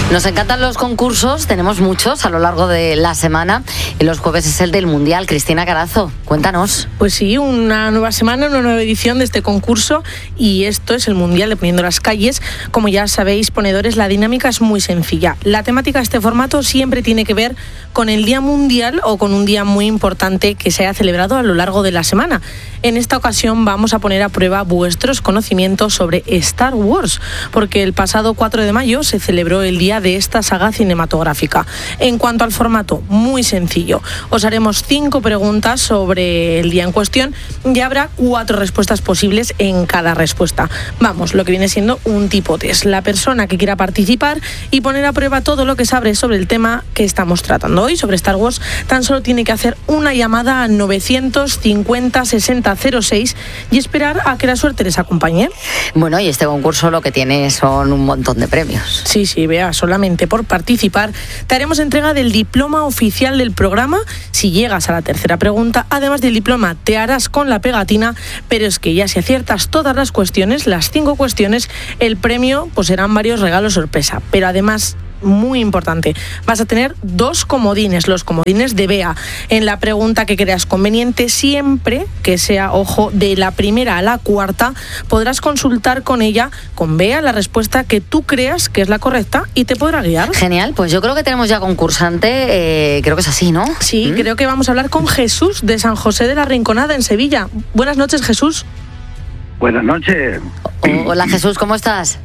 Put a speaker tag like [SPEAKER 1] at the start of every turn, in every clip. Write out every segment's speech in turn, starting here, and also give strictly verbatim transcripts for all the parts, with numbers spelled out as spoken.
[SPEAKER 1] Nos encantan los concursos, tenemos muchos a lo largo de la semana y los jueves es el del Mundial. Cristina Carazo, cuéntanos.
[SPEAKER 2] Pues sí, una nueva semana, una nueva edición de este concurso y esto es el Mundial de Poniendo las Calles. Como ya sabéis, ponedores, la dinámica es muy sencilla. La temática de este formato siempre tiene que ver con el Día Mundial o con un día muy importante que se haya celebrado a lo largo de la semana. En esta ocasión vamos a poner a prueba vuestros conocimientos sobre Star Wars, porque el pasado cuatro de mayo se celebró el día de esta saga cinematográfica. En cuanto al formato, muy sencillo. Os haremos cinco preguntas sobre el día en cuestión y habrá cuatro respuestas posibles en cada respuesta. Vamos, lo que viene siendo un tipo test. La persona que quiera participar y poner a prueba todo lo que sabe sobre el tema que estamos tratando hoy, sobre Star Wars, tan solo tiene que hacer una llamada a novecientos cincuenta sesenta cero seis y esperar a que la suerte les acompañe.
[SPEAKER 1] Bueno, y este concurso lo que tiene son un montón de premios.
[SPEAKER 2] Sí, sí, vea, solamente por participar te haremos entrega del diploma oficial del programa si llegas a la tercera pregunta. Además del diploma te harás con la pegatina, pero es que ya si aciertas todas las cuestiones, las cinco cuestiones, el premio pues serán varios regalos sorpresa. Pero además, muy importante, vas a tener dos comodines, los comodines de Bea. En la pregunta que creas conveniente, siempre que sea, ojo, de la primera a la cuarta, podrás consultar con ella, con Bea, la respuesta que tú creas que es la correcta y te podrá guiar.
[SPEAKER 1] Genial, pues yo creo que tenemos ya concursante, eh, creo que es así, ¿no?
[SPEAKER 2] Sí, ¿Mm? Creo que vamos a hablar con Jesús de San José de la Rinconada, en Sevilla. Buenas noches, Jesús.
[SPEAKER 3] Buenas noches.
[SPEAKER 1] O- Hola, Jesús, ¿cómo estás?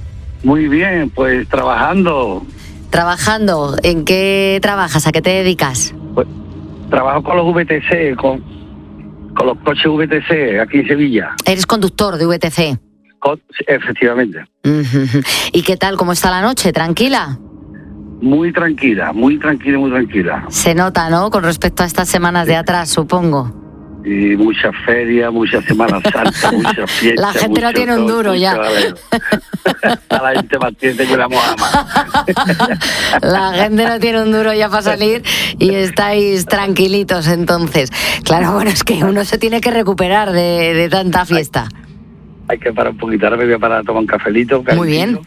[SPEAKER 3] Muy bien, pues trabajando.
[SPEAKER 1] Trabajando. ¿En qué trabajas? ¿A qué te dedicas?
[SPEAKER 3] Pues, trabajo con los V T C, con, con los coches V T C aquí en Sevilla.
[SPEAKER 1] Eres conductor de V T C.
[SPEAKER 3] Con, efectivamente.
[SPEAKER 1] Uh-huh. ¿Y qué tal? ¿Cómo está la noche? ¿Tranquila?
[SPEAKER 3] Muy tranquila, muy tranquila, muy tranquila.
[SPEAKER 1] Se nota, ¿no? Con respecto a estas semanas de atrás, supongo.
[SPEAKER 3] Y muchas ferias, muchas Semanas Santas, muchas fiestas.
[SPEAKER 1] La gente no tiene un duro ya.
[SPEAKER 3] La gente más tiene que la Mohammed.
[SPEAKER 1] La gente no tiene un duro ya para salir y estáis tranquilitos entonces. Claro, bueno, es que uno se tiene que recuperar de, de tanta fiesta.
[SPEAKER 3] Hay, hay que parar un poquito, ahora me voy a parar a tomar un cafelito. Un
[SPEAKER 1] Muy bien.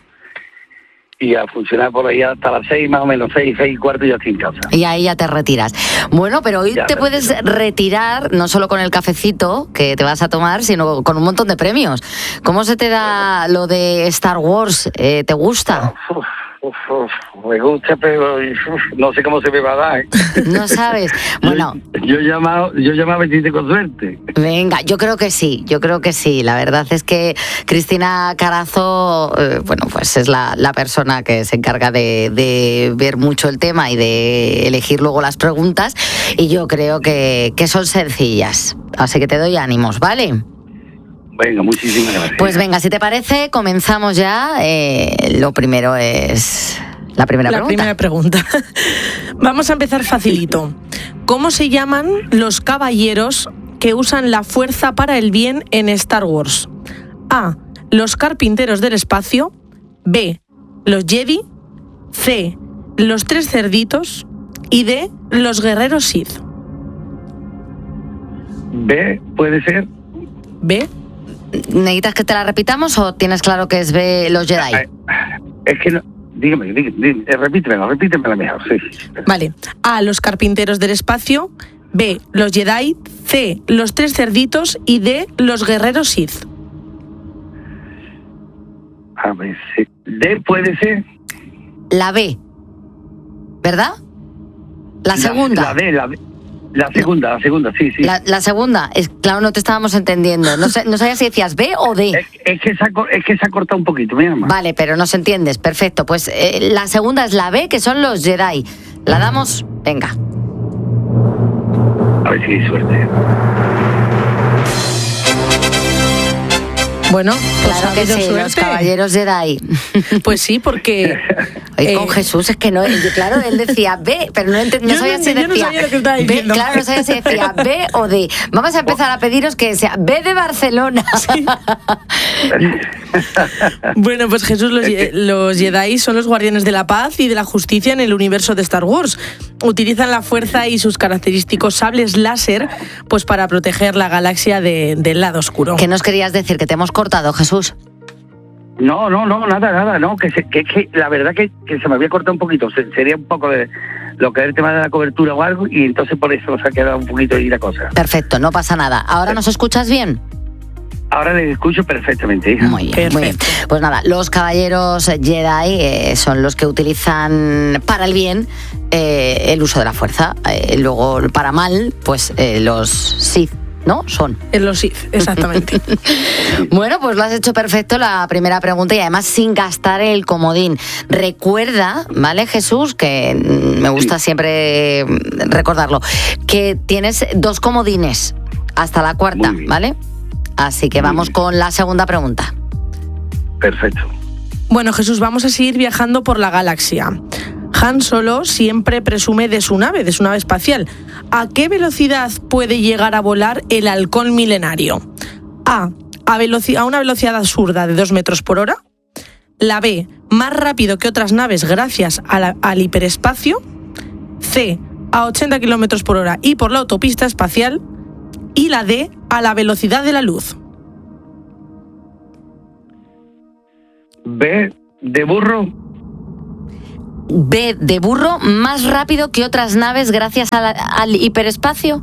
[SPEAKER 3] Y a funcionar por ahí hasta las seis, más o menos, seis, seis y cuarto, y ya estoy en casa.
[SPEAKER 1] Y ahí ya te retiras. Bueno, pero hoy
[SPEAKER 3] Ya
[SPEAKER 1] te
[SPEAKER 3] me
[SPEAKER 1] puedes
[SPEAKER 3] retiro.
[SPEAKER 1] retirar no solo con el cafecito que te vas a tomar, sino con un montón de premios. ¿Cómo se te da lo de Star Wars? Eh, ¿Te gusta?
[SPEAKER 3] Uf, uf, uf, me gusta, pero uf, no sé cómo se me va a dar.
[SPEAKER 1] No sabes. Bueno,
[SPEAKER 3] Yo, yo llamaba, yo llamaba a decirte con suerte.
[SPEAKER 1] venga, yo creo que sí, yo creo que sí. La verdad es que Cristina Carazo, eh, bueno, pues es la, la persona que se encarga de, de ver mucho el tema y de elegir luego las preguntas. Y yo creo que, que son sencillas. Así que te doy ánimos, ¿vale?
[SPEAKER 3] Venga, muchísimas gracias.
[SPEAKER 1] Pues venga, si te parece, comenzamos ya. Eh, lo primero es la primera
[SPEAKER 2] La
[SPEAKER 1] pregunta.
[SPEAKER 2] primera pregunta. Vamos a empezar facilito. ¿Cómo se llaman los caballeros que usan la fuerza para el bien en Star Wars? A. Los carpinteros del espacio. B. Los Jedi. C. Los tres cerditos. Y D. Los guerreros Sith.
[SPEAKER 3] B, puede ser.
[SPEAKER 2] B.
[SPEAKER 1] ¿Necesitas que te la repitamos o tienes claro que es B, los Jedi?
[SPEAKER 3] Eh, Es que no. Dígame, dígame, dígame repítemela, repítemela mejor, sí.
[SPEAKER 2] Vale. A. Los carpinteros del espacio. B. Los Jedi. C. Los tres cerditos. Y D. Los guerreros Sith.
[SPEAKER 3] A ver, sí. D puede ser.
[SPEAKER 1] La B, ¿verdad? La segunda.
[SPEAKER 3] La, la D, la D. La segunda, la segunda, sí, sí.
[SPEAKER 1] La, la segunda, es, claro, no te estábamos entendiendo. No, sé, no sabía si decías B o D.
[SPEAKER 3] Es, es, que se ha, es que se ha cortado un poquito, mira más.
[SPEAKER 1] Vale, pero nos entiendes, perfecto. Pues eh, la segunda es la B, que son los Jedi. ¿La damos? Venga.
[SPEAKER 3] A ver si hay suerte.
[SPEAKER 2] Bueno, pues
[SPEAKER 1] Claro
[SPEAKER 2] ha
[SPEAKER 1] que
[SPEAKER 2] habido
[SPEAKER 1] sí,
[SPEAKER 2] suerte.
[SPEAKER 1] los caballeros Jedi.
[SPEAKER 2] Pues sí, porque...
[SPEAKER 1] Oye, con
[SPEAKER 2] eh,
[SPEAKER 1] Jesús es que no, yo, claro, él decía B, pero no, ent- no
[SPEAKER 2] Yo no
[SPEAKER 1] sabía si
[SPEAKER 2] ent- yo no
[SPEAKER 1] decía
[SPEAKER 2] sabía lo que estaba
[SPEAKER 1] B,
[SPEAKER 2] diciendo.
[SPEAKER 1] claro, no sabía si decía B o D. Vamos a empezar a pediros que sea B de Barcelona.
[SPEAKER 2] Bueno, pues Jesús, los, ye- los Jedi son los guardianes de la paz y de la justicia en el universo de Star Wars. Utilizan la fuerza y sus característicos sables láser pues para proteger la galaxia de- del lado oscuro.
[SPEAKER 1] ¿Qué nos querías decir? Que te hemos cortado, Jesús.
[SPEAKER 3] No, no, no, nada, nada, no, que, se, que, que la verdad que, que se me había cortado un poquito, se, sería un poco de lo que es el tema de la cobertura o algo, y entonces por eso se ha quedado un poquito ahí la cosa.
[SPEAKER 1] Perfecto, no pasa nada. ¿Ahora nos escuchas bien?
[SPEAKER 3] Ahora les escucho perfectamente, hija.
[SPEAKER 1] Muy bien, muy bien. Pues nada, los caballeros Jedi eh, son los que utilizan para el bien eh, el uso de la fuerza. Eh, luego, para mal, pues eh, los Sith, ¿no? Son.
[SPEAKER 2] En los Sith, exactamente.
[SPEAKER 1] Bueno, pues lo has hecho perfecto la primera pregunta y además sin gastar el comodín. Recuerda, ¿vale, Jesús? Que me gusta sí. siempre recordarlo, que tienes dos comodines hasta la cuarta, ¿vale? Así que vamos con la segunda pregunta.
[SPEAKER 3] Perfecto.
[SPEAKER 2] Bueno, Jesús, vamos a seguir viajando por la galaxia. Han Solo siempre presume de su nave, de su nave espacial. ¿A qué velocidad puede llegar a volar el halcón milenario? A. A, veloci- a una velocidad absurda de dos metros por hora. La B. Más rápido que otras naves gracias a la, al hiperespacio. C. A ochenta kilómetros por hora y por la autopista espacial. Y la D, a la velocidad de la luz.
[SPEAKER 3] B, de burro.
[SPEAKER 1] B, de burro, más rápido que otras naves gracias a la, al hiperespacio.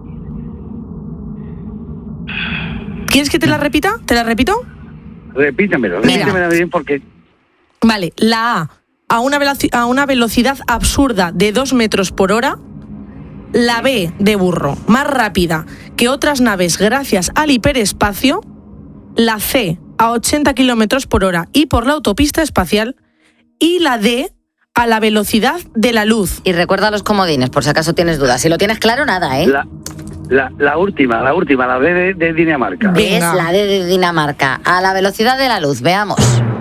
[SPEAKER 2] ¿Quieres que te la repita? ¿Te la repito?
[SPEAKER 3] Repítamelo, repítamelo bien porque...
[SPEAKER 2] Vale, la A, a una, veloci- a una velocidad absurda de dos metros por hora. La B, de burro, más rápida que otras naves gracias al hiperespacio. La C, a ochenta kilómetros por hora y por la autopista espacial. Y la D, a la velocidad de la luz.
[SPEAKER 1] Y recuerda los comodines, por si acaso tienes dudas. Si lo tienes claro, nada, ¿eh?
[SPEAKER 3] La, la, la última, la última, la D de, de Dinamarca.
[SPEAKER 1] Es la D de Dinamarca, a la velocidad de la luz. Veamos.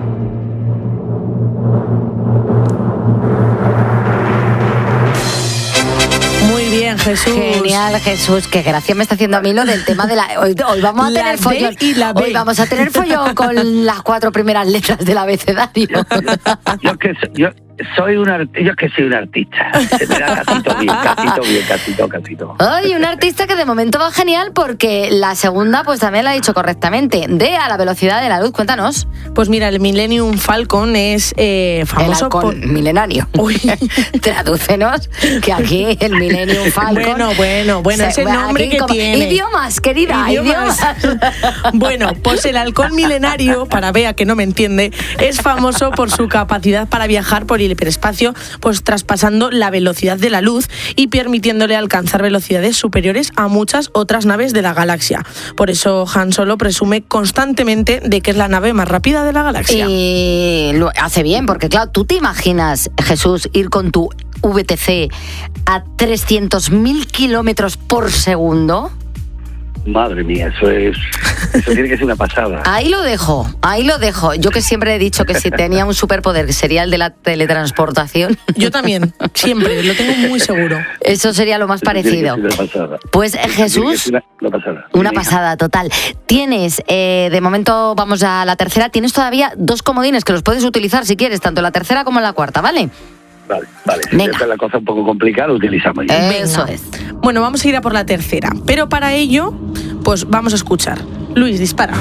[SPEAKER 2] Jesús.
[SPEAKER 1] Genial, Jesús. Qué gracia me está haciendo a mí lo del tema de la... Hoy, hoy vamos a
[SPEAKER 2] la
[SPEAKER 1] tener follón.
[SPEAKER 2] Y la
[SPEAKER 1] hoy vamos a tener follón con las cuatro primeras letras del abecedario.
[SPEAKER 3] Yo, yo, yo, que, yo soy un art, yo que soy un artista. Se me da casi todo bien, casi todo bien, casi todo, casi todo.
[SPEAKER 1] Ay, un artista que de momento va genial porque la segunda pues también la ha dicho correctamente. D, a la velocidad de la luz. Cuéntanos.
[SPEAKER 2] Pues mira, el Millennium Falcon es eh, famoso
[SPEAKER 1] el halcón
[SPEAKER 2] por...
[SPEAKER 1] milenario.
[SPEAKER 2] Uy.
[SPEAKER 1] Tradúcenos que aquí el Millennium Falcon...
[SPEAKER 2] Bueno, bueno, bueno, es el nombre que
[SPEAKER 1] como...
[SPEAKER 2] tiene.
[SPEAKER 1] Idiomas, querida, idiomas.
[SPEAKER 2] idiomas. Bueno, pues el halcón milenario, para Bea que no me entiende, es famoso por su capacidad para viajar por el hiperespacio, pues traspasando la velocidad de la luz y permitiéndole alcanzar velocidades superiores a muchas otras naves de la galaxia. Por eso Han Solo presume constantemente de que es la nave más rápida de la galaxia.
[SPEAKER 1] Y lo hace bien, porque claro, tú te imaginas, Jesús, ir con tu V T C a trescientos mil kilómetros por segundo.
[SPEAKER 3] Madre mía, eso es, eso tiene que ser una pasada.
[SPEAKER 1] Ahí lo dejo, ahí lo dejo. Yo que siempre he dicho que si tenía un superpoder sería el de la teletransportación.
[SPEAKER 2] Yo también, siempre, lo tengo muy seguro.
[SPEAKER 1] Eso sería lo más
[SPEAKER 3] Eso
[SPEAKER 1] parecido.
[SPEAKER 3] tiene que ser una pasada.
[SPEAKER 1] Pues Jesús,
[SPEAKER 3] una, una pasada,
[SPEAKER 1] una pasada total. Tienes, eh, de momento vamos a la tercera, tienes todavía dos comodines que los puedes utilizar si quieres, tanto en la tercera como en la cuarta, ¿vale?
[SPEAKER 3] Vale, vale. Si
[SPEAKER 1] Venga.
[SPEAKER 3] esta es la cosa un poco complicada, utilizamos ya.
[SPEAKER 1] Eso es.
[SPEAKER 2] Bueno, vamos a ir a por la tercera, pero para ello, pues vamos a escuchar. Luis, dispara.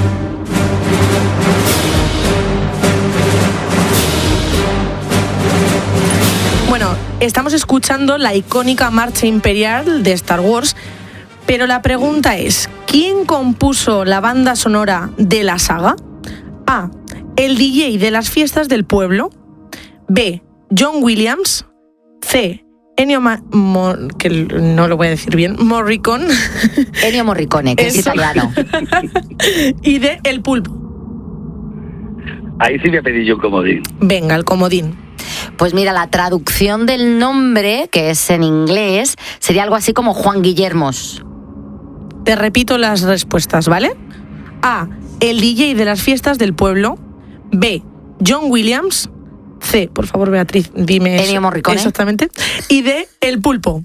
[SPEAKER 2] Bueno, estamos escuchando la icónica marcha imperial de Star Wars, pero la pregunta es, ¿quién compuso la banda sonora de la saga? A. El D J de las fiestas del pueblo. B. John Williams. C. Ennio Ma- Mo- que no lo voy a decir bien, Morricone.
[SPEAKER 1] Ennio Morricone, que es
[SPEAKER 2] Eso.
[SPEAKER 1] italiano.
[SPEAKER 2] Y de El Pulpo.
[SPEAKER 3] Ahí sí voy a pedir yo un comodín.
[SPEAKER 2] Venga, el comodín.
[SPEAKER 1] Pues mira, la traducción del nombre, que es en inglés, sería algo así como Juan Guillermos.
[SPEAKER 2] Te repito las respuestas, ¿vale? A. El D J de las fiestas del pueblo. B. John Williams. C. Por favor, Beatriz, dime eso.
[SPEAKER 1] Ennio Morricone.
[SPEAKER 2] Exactamente. Y D. El Pulpo.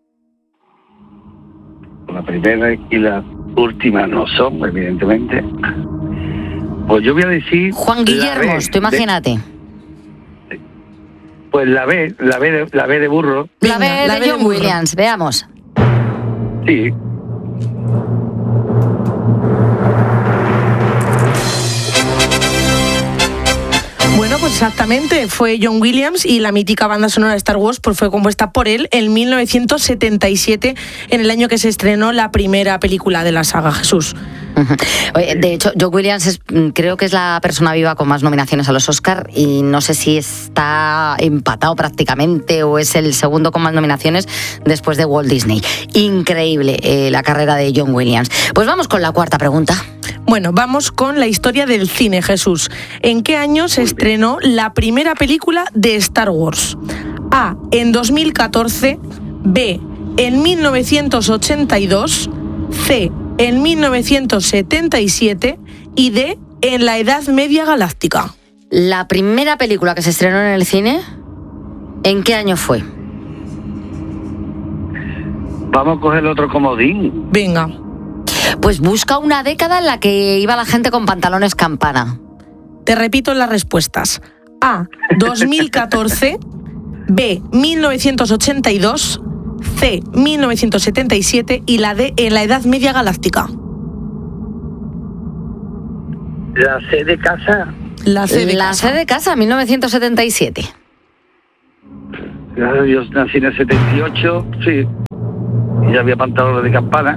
[SPEAKER 3] La primera y la última no son, evidentemente. Pues yo voy a decir...
[SPEAKER 1] Juan
[SPEAKER 3] la
[SPEAKER 1] Guillermos,
[SPEAKER 3] B
[SPEAKER 1] tú imagínate.
[SPEAKER 3] de- pues la B, la B de, la B de burro.
[SPEAKER 1] La B
[SPEAKER 2] Venga, la
[SPEAKER 1] de
[SPEAKER 2] B de
[SPEAKER 1] John
[SPEAKER 2] burro.
[SPEAKER 1] Williams, veamos.
[SPEAKER 3] Sí.
[SPEAKER 2] pues exactamente, fue John Williams y la mítica banda sonora de Star Wars pues fue compuesta por él en mil novecientos setenta y siete, en el año que se estrenó la primera película de la saga, Jesús.
[SPEAKER 1] Oye, de hecho, John Williams es, creo que es la persona viva con más nominaciones a los Oscar y no sé si está empatado prácticamente o es el segundo con más nominaciones después de Walt Disney. Increíble eh, la carrera de John Williams. Pues vamos con la cuarta pregunta.
[SPEAKER 2] Bueno, vamos con la historia del cine, Jesús. ¿En qué año se estrenó la primera película de Star Wars? A, en dos mil catorce, B, en mil novecientos ochenta y dos, C, en mil novecientos setenta y siete y D, en la Edad Media Galáctica.
[SPEAKER 1] La primera película que se estrenó en el cine, ¿en qué año fue?
[SPEAKER 3] Vamos a coger el otro comodín.
[SPEAKER 2] Venga.
[SPEAKER 1] Pues busca una década en la que iba la gente con pantalones campana.
[SPEAKER 2] Te repito las respuestas. A, dos mil catorce, B, mil novecientos ochenta y dos, C, mil novecientos setenta y siete y la D, en la Edad Media Galáctica.
[SPEAKER 3] La C de casa.
[SPEAKER 2] La C de
[SPEAKER 1] la
[SPEAKER 2] casa.
[SPEAKER 1] C de casa, mil novecientos setenta y siete.
[SPEAKER 3] Claro, yo nací en el setenta y ocho, sí. Y ya había pantalones de campana.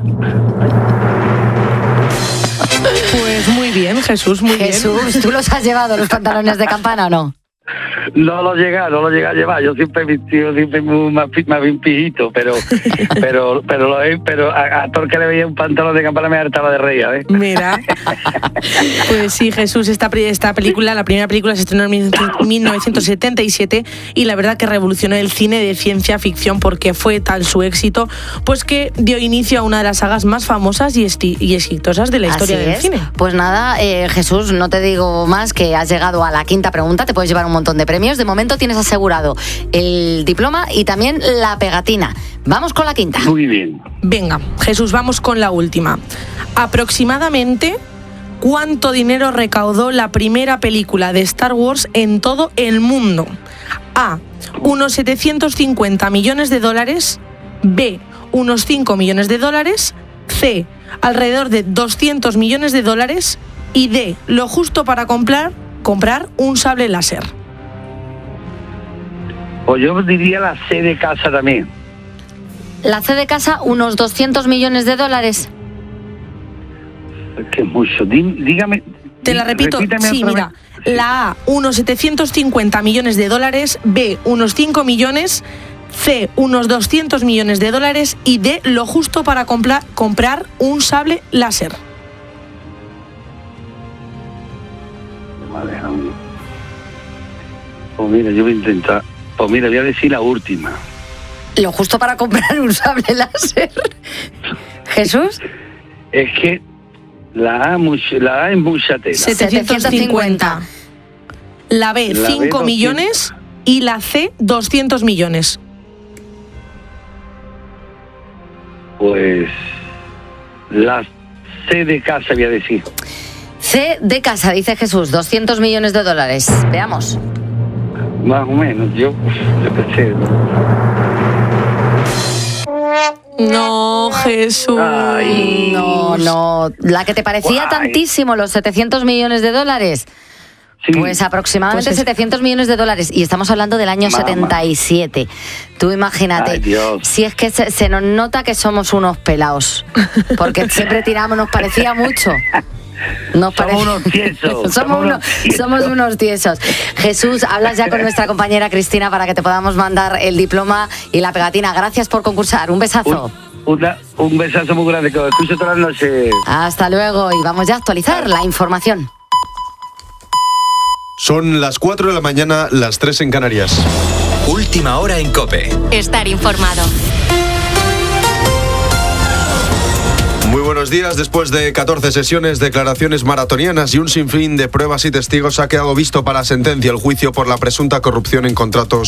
[SPEAKER 2] Pues muy bien, Jesús, muy
[SPEAKER 1] Jesús,
[SPEAKER 2] bien.
[SPEAKER 1] ¿tú los has llevado los pantalones de campana o no?
[SPEAKER 3] No lo llega, no lo llega a llevar. Yo siempre he vestido siempre muy más, más bien pijito, pero pero pero lo he, pero a, a todo el que le veía un pantalón de campana me hartaba de reír, ¿eh?
[SPEAKER 2] Mira. Pues sí, Jesús, esta, esta película, la primera película se estrenó en mil novecientos setenta y siete y la verdad que revolucionó el cine de ciencia ficción porque fue tal su éxito, pues que dio inicio a una de las sagas más famosas y, esti- y exitosas de la historia
[SPEAKER 1] Así
[SPEAKER 2] del
[SPEAKER 1] es.
[SPEAKER 2] cine.
[SPEAKER 1] Pues nada, eh, Jesús, no te digo más, que has llegado a la quinta pregunta, te puedes llevar un montón de premios. De momento tienes asegurado el diploma y también la pegatina. Vamos con la quinta.
[SPEAKER 3] Muy bien.
[SPEAKER 2] Venga, Jesús, vamos con la última. Aproximadamente, ¿cuánto dinero recaudó la primera película de Star Wars en todo el mundo? A, unos setecientos cincuenta millones de dólares. B, unos cinco millones de dólares. C, alrededor de doscientos millones de dólares. Y D, lo justo para comprar, comprar un sable láser.
[SPEAKER 3] Pues yo diría la C de casa también.
[SPEAKER 1] La C de casa, unos doscientos millones de dólares.
[SPEAKER 3] Es que es mucho. Dí, dígame.
[SPEAKER 2] Te la repito,
[SPEAKER 3] repítame
[SPEAKER 2] sí,
[SPEAKER 3] otra
[SPEAKER 2] mira,
[SPEAKER 3] vez.
[SPEAKER 2] la A, unos setecientos cincuenta millones de dólares, B, unos cinco millones, C, unos doscientos millones de dólares y D, lo justo para comprar, comprar un sable láser.
[SPEAKER 3] Madre mía. Pues mira, yo voy a intentar. Pues mira, voy a decir la última.
[SPEAKER 1] Lo justo para comprar un sable láser. Jesús.
[SPEAKER 3] Es que la A, mucho, la A es mucha tela.
[SPEAKER 2] setecientos cincuenta. La B,
[SPEAKER 3] La B,
[SPEAKER 2] cinco
[SPEAKER 3] doscientos.
[SPEAKER 2] millones y la C, doscientos millones.
[SPEAKER 3] Pues la C de casa voy a decir.
[SPEAKER 1] C de casa, dice Jesús, doscientos millones de dólares. Veamos.
[SPEAKER 3] Más o menos, yo, yo qué sé.
[SPEAKER 2] No, Jesús.
[SPEAKER 3] Ay.
[SPEAKER 1] No, no. La que te parecía
[SPEAKER 3] Guay.
[SPEAKER 1] tantísimo, los setecientos millones de dólares.
[SPEAKER 3] Sí.
[SPEAKER 1] Pues aproximadamente
[SPEAKER 2] Pues es-
[SPEAKER 1] setecientos millones de dólares. Y estamos hablando del año
[SPEAKER 3] Mamá.
[SPEAKER 1] setenta y siete. Tú imagínate.
[SPEAKER 3] Ay, Dios.
[SPEAKER 1] Si es que se, se nos nota que somos unos pelados. Porque siempre tiramos, nos parecía mucho. Nos
[SPEAKER 3] Somos
[SPEAKER 1] parece-
[SPEAKER 3] unos tiesos,
[SPEAKER 1] somos,
[SPEAKER 3] somos
[SPEAKER 1] unos,
[SPEAKER 3] unos tiesos.
[SPEAKER 1] somos unos tiesos. Jesús, hablas ya con nuestra compañera Cristina para que te podamos mandar el diploma y la pegatina. Gracias por concursar. Un besazo.
[SPEAKER 3] Un, una, un besazo muy grande que os escucho todas las noches.
[SPEAKER 1] Hasta luego y vamos ya a actualizar la información.
[SPEAKER 4] Son las cuatro de la mañana, las tres en Canarias.
[SPEAKER 5] Última hora en COPE.
[SPEAKER 6] Estar informado.
[SPEAKER 4] Muy buenos días. Después de catorce sesiones, declaraciones maratonianas y un sinfín de pruebas y testigos, ha quedado visto para sentencia el juicio por la presunta corrupción en contratos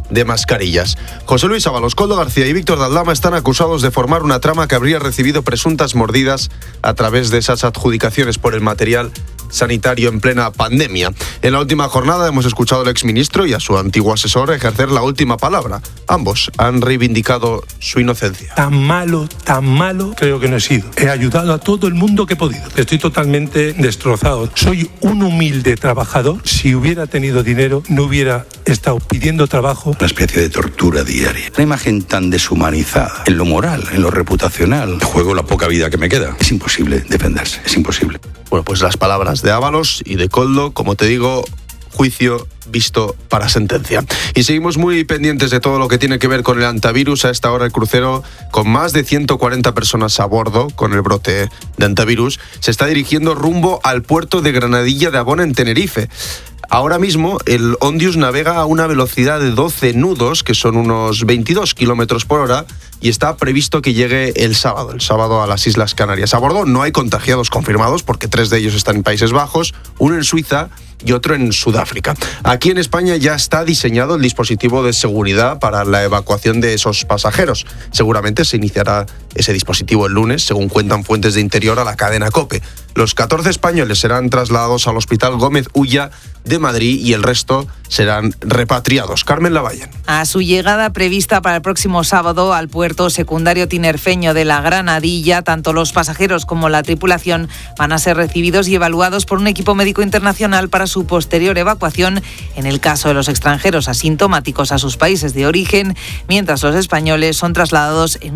[SPEAKER 4] de mascarillas. José Luis Ábalos, Koldo García y Víctor de Aldama están acusados de formar una trama que habría recibido presuntas mordidas a través de esas adjudicaciones por el material sanitario en plena pandemia. En la última jornada hemos escuchado al exministro y a su antiguo asesor ejercer la última palabra. Ambos han reivindicado su inocencia.
[SPEAKER 6] Tan malo, tan malo, creo que no he sido. He ayudado a todo el mundo que he podido. Estoy totalmente destrozado. Soy un humilde trabajador. Si hubiera tenido dinero, no hubiera estado pidiendo trabajo.
[SPEAKER 7] Una especie de tortura diaria. Una imagen tan deshumanizada, en lo moral, en lo reputacional. Juego la poca vida que me queda. Es imposible defenderse, es imposible.
[SPEAKER 4] Bueno, pues las palabras de Ábalos y de Koldo, como te digo, juicio visto para sentencia. Y seguimos muy pendientes de todo lo que tiene que ver con el antivirus. A esta hora el crucero, con más de ciento cuarenta personas a bordo con el brote de antivirus, se está dirigiendo rumbo al puerto de Granadilla de Abona en Tenerife. Ahora mismo el Ondius navega a una velocidad de doce nudos, que son unos veintidós kilómetros por hora, y está previsto que llegue el sábado, el sábado a las Islas Canarias. A bordo no hay contagiados confirmados, porque tres de ellos están en Países Bajos, uno en Suiza y otro en Sudáfrica. Aquí en España ya está diseñado el dispositivo de seguridad para la evacuación de esos pasajeros. Seguramente se iniciará ese dispositivo el lunes, según cuentan fuentes de interior a la cadena COPE. Los catorce españoles serán trasladados al Hospital Gómez Ulla de Madrid y el resto serán repatriados. Carmen Lavallen.
[SPEAKER 8] A su llegada prevista para el próximo sábado al puerto secundario tinerfeño de la Granadilla, tanto los pasajeros como la tripulación van a ser recibidos y evaluados por un equipo médico internacional para su posterior evacuación en el caso de los extranjeros asintomáticos a sus países de origen, mientras los españoles son trasladados en